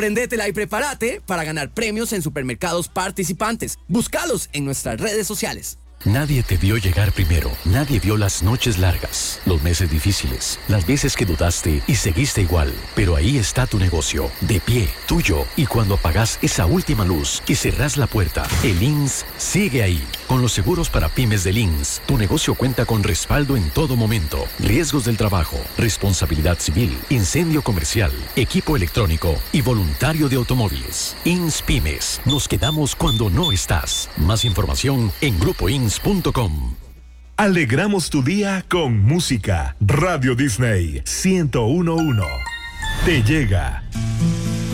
Prendétela y prepárate para ganar premios en supermercados participantes. Búscalos en nuestras redes sociales. Nadie te vio llegar primero. Nadie vio las noches largas, los meses difíciles, las veces que dudaste y seguiste igual. Pero ahí está tu negocio, de pie, tuyo. Y cuando apagas esa última luz y cerrás la puerta, el INS sigue ahí. Con los seguros para pymes del INS, tu negocio cuenta con respaldo en todo momento. Riesgos del trabajo, responsabilidad civil, incendio comercial, equipo electrónico y voluntario de automóviles. INS Pymes. Nos quedamos cuando no estás. Más información en grupoins.com. Alegramos tu día con música. Radio Disney 101.1 te llega.